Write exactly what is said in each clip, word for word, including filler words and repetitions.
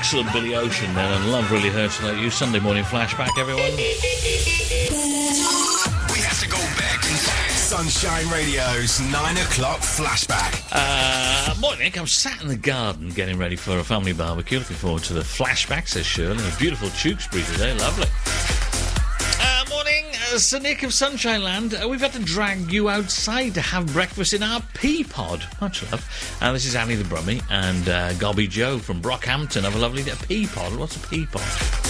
excellent Billy Ocean there, and Love Really Hurts Like You. Sunday morning flashback, everyone. We have to go back in time. Sunshine Radio's nine o'clock flashback. Uh, morning, Nick. I'm sat in the garden getting ready for a family barbecue. Looking forward to the flashback, says Shirley. A beautiful Tewkesbury today, lovely. Uh, morning, uh, Sir Nick of Sunshine Land. Uh, we've had to drag you outside to have breakfast in our pea pod. Much love. And uh, this is Annie the Brummie and uh, Gobby Joe from Brockhampton. Have a lovely day. A pea pod. What's a pea pod?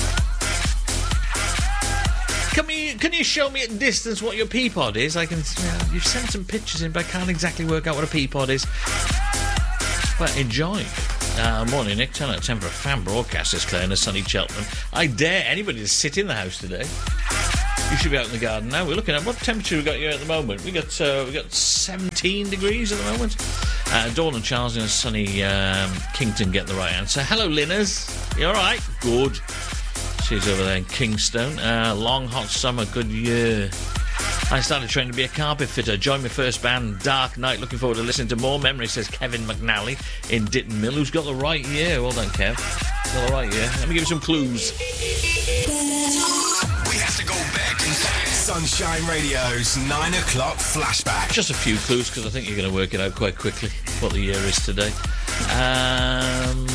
Can, we, can you show me at distance what your pea pod is? I can. Uh, you've sent some pictures in, but I can't exactly work out what a pea pod is. But enjoy. Uh, morning, Nick. ten out of ten for a fan broadcast, says Claire in a sunny Cheltenham. I dare anybody to sit in the house today. You should be out in the garden now. We're looking at what temperature we got here at the moment. We got uh, we got seventeen degrees at the moment. Uh, Dawn and Charles in a sunny um, Kington get the right answer. Hello, Linners. You all right? Good. She's over there in Kingstone. Uh, long, hot summer, good year. I started training to be a carpet fitter. Joined my first band, Dark Night. Looking forward to listening to more memories, says Kevin McNally in Ditton Mill, who's got the right year. Well done, Kev. Got the right year. Let me give you some clues. We have to go back in time. Sunshine Radio's nine o'clock flashback. Just a few clues, because I think you're going to work it out quite quickly, what the year is today. Um...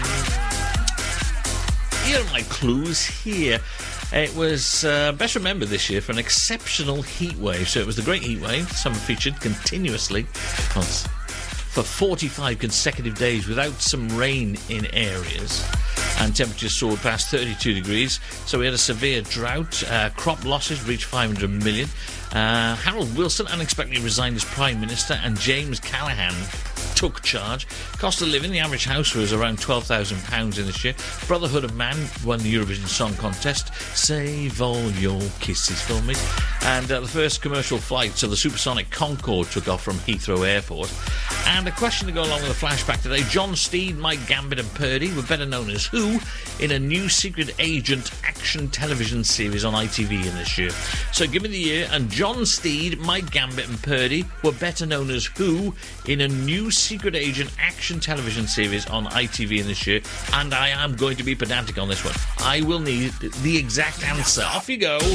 Here are my clues here. It was uh, best remembered this year for an exceptional heat wave. So it was the Great Heat Wave. Summer featured continuously for forty-five consecutive days without some rain in areas. And temperatures soared past thirty-two degrees. So we had a severe drought. Uh, crop losses reached five hundred million. Uh, Harold Wilson unexpectedly resigned as Prime Minister, and James Callaghan took charge. Cost of living, the average house was around twelve thousand pounds in this year. Brotherhood of Man won the Eurovision Song Contest. Save all your kisses for me. And uh, the first commercial flights of the supersonic Concorde took off from Heathrow Airport. And a question to go along with the flashback today. John Steed, Mike Gambit and Purdy were better known as who in a new secret agent action television series on I T V in this year? So give me the year. And John Steed, Mike Gambit and Purdy were better known as who in a new secret agent action television series on I T V in this year? And I am going to be pedantic on this one. I will need the exact answer. Off you go.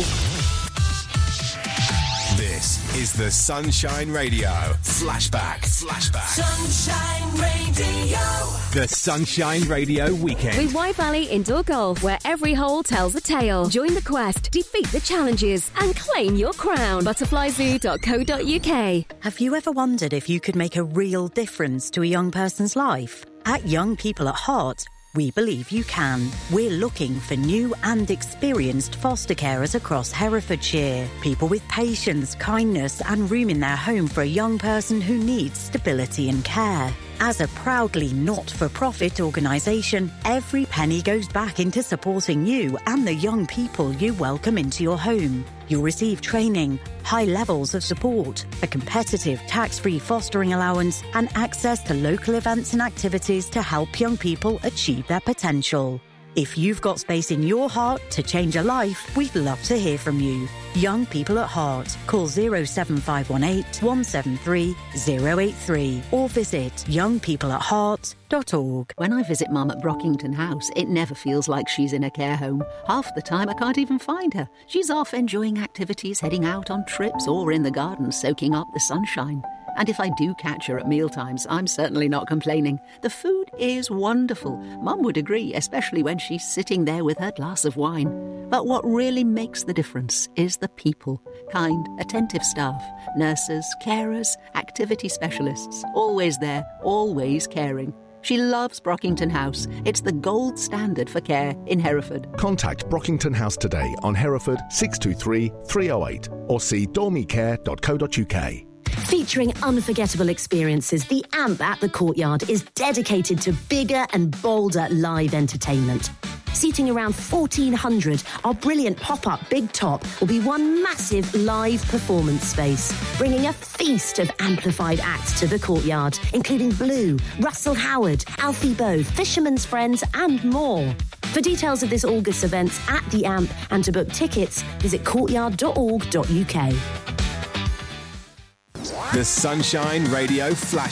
This is the Sunshine Radio Flashback. Flashback. Sunshine Radio. The Sunshine Radio Weekend. With White Valley Indoor Golf, where every hole tells a tale. Join the quest, defeat the challenges, and claim your crown. butterfly zoo dot co dot uk. Have you ever wondered if you could make a real difference to a young person's life? At Young People at Heart, we believe you can. We're looking for new and experienced foster carers across Herefordshire. People with patience, kindness and room in their home for a young person who needs stability and care. As a proudly not-for-profit organisation, every penny goes back into supporting you and the young people you welcome into your home. You'll receive training, high levels of support, a competitive tax-free fostering allowance and access to local events and activities to help young people achieve their potential. If you've got space in your heart to change a life, we'd love to hear from you. Young People at Heart. Call oh seven five one eight, one seven three, oh eight three or visit young people at heart dot org. When I visit Mum at Brockington House, it never feels like she's in a care home. Half the time I can't even find her. She's off enjoying activities, heading out on trips or in the garden soaking up the sunshine. And if I do catch her at mealtimes, I'm certainly not complaining. The food is wonderful. Mum would agree, especially when she's sitting there with her glass of wine. But what really makes the difference is the people. Kind, attentive staff, nurses, carers, activity specialists. Always there, always caring. She loves Brockington House. It's the gold standard for care in Hereford. Contact Brockington House today on Hereford six two three, three oh eight or see dormy care dot co dot uk. Featuring unforgettable experiences, the AMP at the Courtyard is dedicated to bigger and bolder live entertainment. Seating around fourteen hundred, our brilliant pop-up Big Top will be one massive live performance space, bringing a feast of amplified acts to the Courtyard, including Blue, Russell Howard, Alfie Bowe, Fisherman's Friends and more. For details of this August event at the AMP and to book tickets, visit courtyard dot org dot uk. The Sunshine Radio Flash.